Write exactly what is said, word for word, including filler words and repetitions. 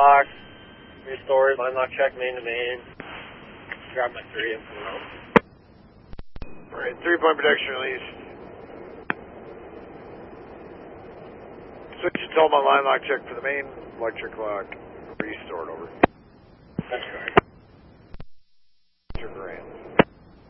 lock, restored, line lock check, main to main. Grab my three and come out. Alright, three point protection release. Switch to Tolma line lock check for the main, electric lock, restored over. That's correct. Mister Grant.